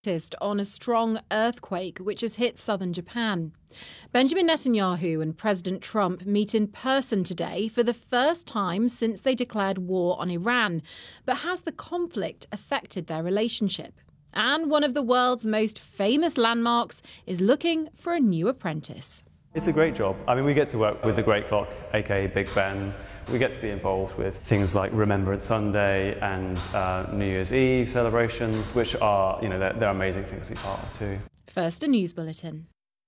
on a strong earthquake which has hit southern Japan. Benjamin Netanyahu and President Trump meet in person today for the first time since they declared war on Iran. But has the conflict affected their relationship? And one of the world's most famous landmarks is looking for a new apprentice. It's a great job. I mean, we get to work with the Great Clock, aka Big Ben. We get to be involved with things like Remembrance Sunday and New Year's Eve celebrations, which are, they're amazing things to be part of too. First, a news bulletin.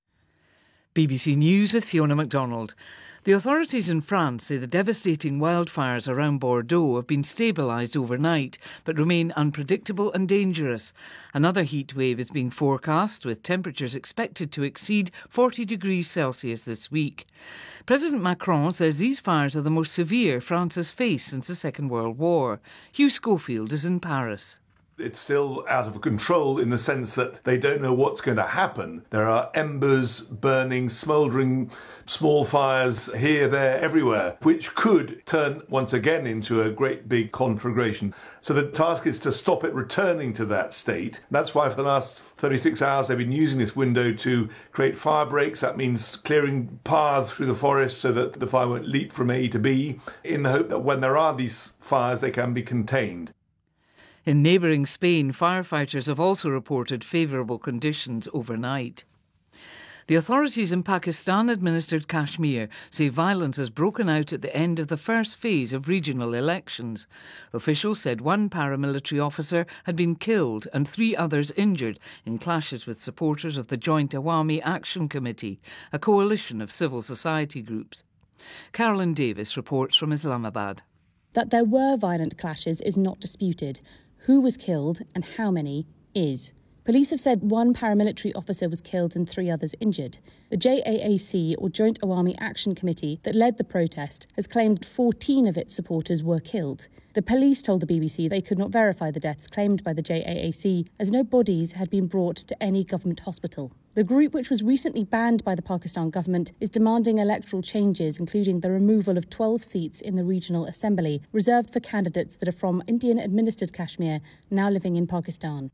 BBC News with Fiona MacDonald. The authorities in France say the devastating wildfires around Bordeaux have been stabilised overnight, but remain unpredictable and dangerous. Another heat wave is being forecast, with temperatures expected to exceed 40 degrees Celsius this week. President Macron says these fires are the most severe France has faced since the Second World War. Hugh Schofield is in Paris. It's still out of control in the sense that they don't know what's going to happen. There are embers burning, smouldering, small fires here, there, everywhere, which could turn once again into a great big conflagration. So the task is to stop it returning to that state. That's why for the last 36 hours they've been using this window to create fire breaks. That means clearing paths through the forest so that the fire won't leap from A to B, in the hope that when there are these fires they can be contained. In neighbouring Spain, firefighters have also reported favourable conditions overnight. The authorities in Pakistan-administered Kashmir say violence has broken out at the end of the first phase of regional elections. Officials said one paramilitary officer had been killed and 3 others injured in clashes with supporters of the Joint Awami Action Committee, a coalition of civil society groups. Carolyn Davis reports from Islamabad. That there were violent clashes is not disputed. Who was killed and how many is. Police have said one paramilitary officer was killed and 3 others injured. The JAAC, or Joint Awami Action Committee, that led the protest, has claimed 14 of its supporters were killed. The police told the BBC they could not verify the deaths claimed by the JAAC, as no bodies had been brought to any government hospital. The group, which was recently banned by the Pakistan government, is demanding electoral changes, including the removal of 12 seats in the Regional Assembly, reserved for candidates that are from Indian-administered Kashmir, now living in Pakistan.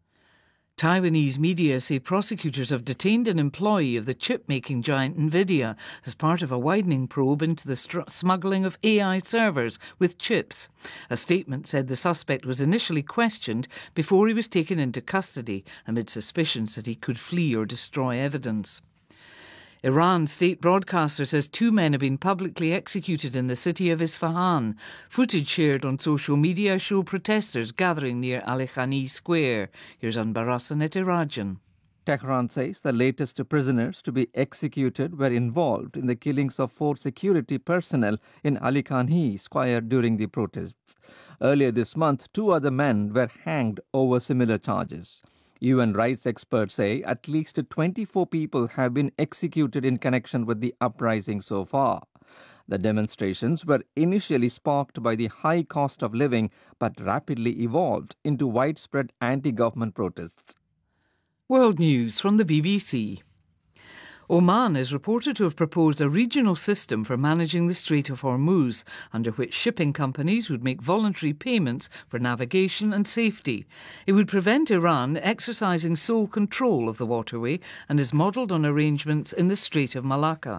Taiwanese media say prosecutors have detained an employee of the chip-making giant Nvidia as part of a widening probe into the smuggling of AI servers with chips. A statement said the suspect was initially questioned before he was taken into custody amid suspicions that he could flee or destroy evidence. Iran's state broadcaster says 2 men have been publicly executed in the city of Isfahan. Footage shared on social media show protesters gathering near Ali Khani Square. Here's Anbarasan Etirajan. Tehran says the latest prisoners to be executed were involved in the killings of 4 security personnel in Ali Khani Square during the protests. Earlier this month, 2 other men were hanged over similar charges. UN rights experts say at least 24 people have been executed in connection with the uprising so far. The demonstrations were initially sparked by the high cost of living but rapidly evolved into widespread anti-government protests. World News from the BBC. Oman is reported to have proposed a regional system for managing the Strait of Hormuz, under which shipping companies would make voluntary payments for navigation and safety. It would prevent Iran exercising sole control of the waterway and is modelled on arrangements in the Strait of Malacca.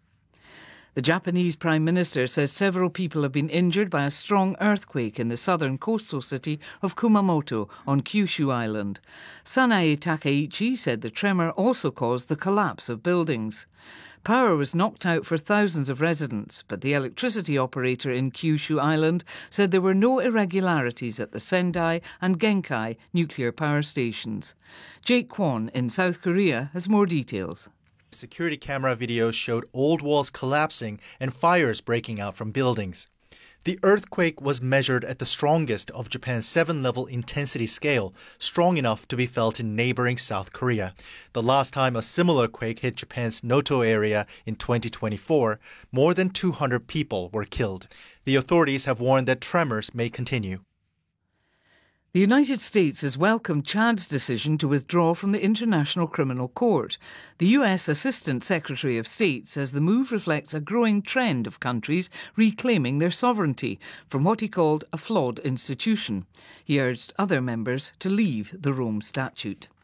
The Japanese Prime Minister says several people have been injured by a strong earthquake in the southern coastal city of Kumamoto on Kyushu Island. Sanae Takeichi said the tremor also caused the collapse of buildings. Power was knocked out for thousands of residents, but the electricity operator in Kyushu Island said there were no irregularities at the Sendai and Genkai nuclear power stations. Jake Kwon in South Korea has more details. Security camera videos showed old walls collapsing and fires breaking out from buildings. The earthquake was measured at the strongest of Japan's 7-level intensity scale, strong enough to be felt in neighboring South Korea. The last time a similar quake hit Japan's Noto area in 2024, more than 200 people were killed. The authorities have warned that tremors may continue. The United States has welcomed Chad's decision to withdraw from the International Criminal Court. The US Assistant Secretary of State says the move reflects a growing trend of countries reclaiming their sovereignty from what he called a flawed institution. He urged other members to leave the Rome Statute.